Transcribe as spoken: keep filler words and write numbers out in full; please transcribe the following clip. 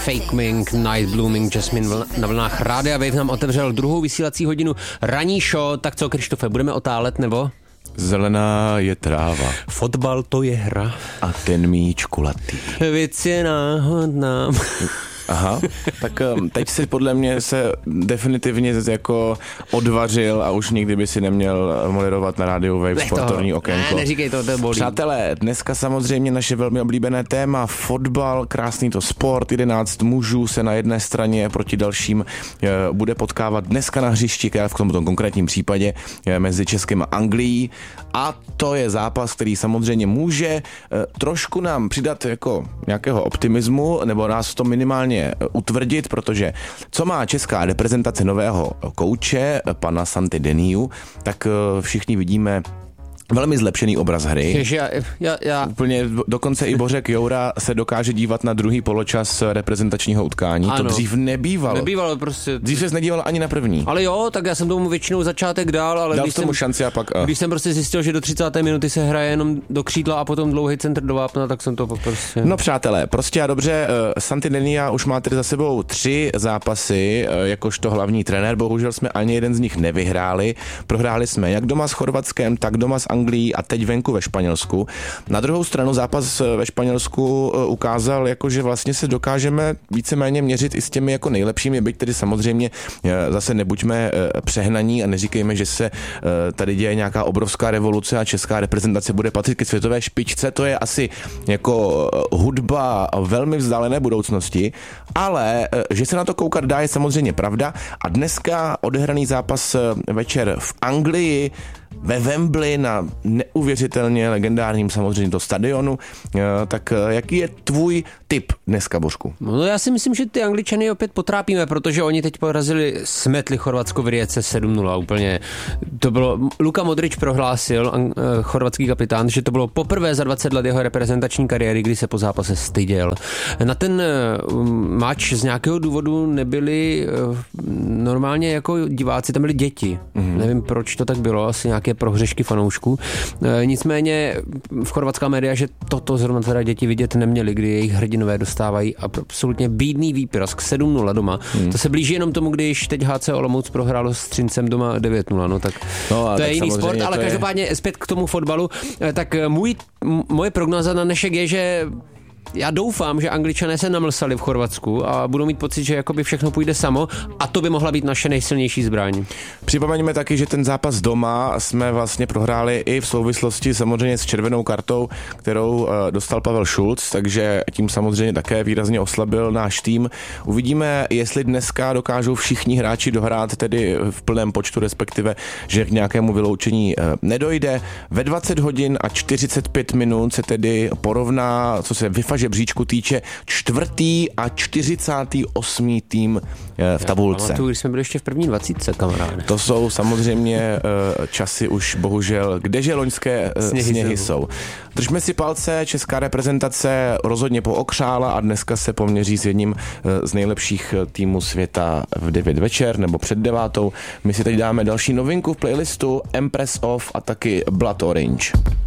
Fake Mink, Night Blooming Jasmine na vlnách Rádia Wave nám otevřel druhou vysílací hodinu ranní show. Tak co, Krištofe, budeme otálet, nebo? Zelená je tráva. Fotbal to je hra. A ten míč kulatý. Věc je náhodná. Aha, tak teď si podle mě se definitivně jako odvařil a už nikdy by si neměl moderovat na rádiu Wave sportovní okénko. Ne, neříkej to, to bolí. Přátelé, dneska samozřejmě naše velmi oblíbené téma, fotbal, krásný to sport, jedenáct mužů se na jedné straně proti dalším bude potkávat dneska na hřišti, v tomto konkrétním případě mezi Českem a Anglií, a to je zápas, který samozřejmě může trošku nám přidat jako nějakého optimismu, nebo nás to minimálně utvrdit, protože co má česká reprezentace nového kouče, pana Santi Deniu, tak všichni vidíme velmi zlepšený obraz hry. Ježi, já, já, já. Úplně dokonce i Bořek Joura se dokáže dívat na druhý poločas reprezentačního utkání. Ano. To dřív nebývalo. Nebývalo prostě. Dřív se nedíval ani na první. Ale jo, tak já jsem tomu většinou začátek dál, ale dal když, tomu jsem, šanci a pak, a... když jsem prostě zjistil, že do třicáté minuty se hraje jenom do křídla a potom dlouhý centr do vápna, tak jsem to prostě... No přátelé, prostě a dobře, Santi Denia už má tedy za sebou tři zápasy jakožto hlavní trenér, bohužel jsme ani jeden z nich nevyhráli. Prohráli jsme jak doma s Chorvatskem, tak doma s Anglií a teď venku ve Španělsku. Na druhou stranu zápas ve Španělsku ukázal, jako že vlastně se dokážeme víceméně měřit i s těmi jako nejlepšími, byť tedy samozřejmě zase nebuďme přehnaní a neříkejme, že se tady děje nějaká obrovská revoluce a česká reprezentace bude patřit ke světové špičce, to je asi jako hudba velmi vzdálené budoucnosti, ale že se na to koukat dá, je samozřejmě pravda, a dneska odehraný zápas večer v Anglii ve Wembley na neuvěřitelně legendárním samozřejmě to stadionu. Tak jaký je tvůj tip dneska, Božku? No já si myslím, že ty Angličany opět potrápíme, protože oni teď porazili, smetli Chorvatsko v Rijece sedm nula úplně. To bylo, Luka Modrič prohlásil, ang, chorvatský kapitán, že to bylo poprvé za dvacet let jeho reprezentační kariéry, kdy se po zápase styděl. Na ten match z nějakého důvodu nebyli normálně jako diváci, tam byli děti. Mm-hmm. Nevím, proč to tak bylo, asi nějaké prohřešky fanoušků. E, nicméně v chorvatská média, že toto zrovna teda děti vidět neměli, kdy jejich hrdinové dostávají absolutně bídný výprask sedm nula doma. Hmm. To se blíží jenom tomu, když teď H C Olomouc prohrálo s Třincem doma devět nula, no tak no, to tak je jiný sport, ale každopádně je... zpět k tomu fotbalu, tak můj, moje prognoza na dnešek je, že já doufám, že Angličané se namlsali v Chorvatsku a budou mít pocit, že jakoby všechno půjde samo, a to by mohla být naše nejsilnější zbraň. Připomeňme taky, že ten zápas doma jsme vlastně prohráli i v souvislosti samozřejmě s červenou kartou, kterou dostal Pavel Šulc, takže tím samozřejmě také výrazně oslabil náš tým. Uvidíme, jestli dneska dokážou všichni hráči dohrát tedy v plném počtu, respektive, že k nějakému vyloučení nedojde. Ve dvacet hodin a čtyřicet pět minut se tedy porovná, co se vyfaže žebříčku týče, čtvrtý a čtyřicátý osmý tým v tabulce. Já pamatuju, když jsme byli ještě v první dvacítce, kamaráde. To jsou samozřejmě časy už bohužel, kdeže loňské sněhy, sněhy jsou. Držme si palce, česká reprezentace rozhodně pookřála a dneska se poměří s jedním z nejlepších týmů světa v devět večer nebo před devátou. My si teď dáme další novinku v playlistu, Empress of a taky Blood Orange.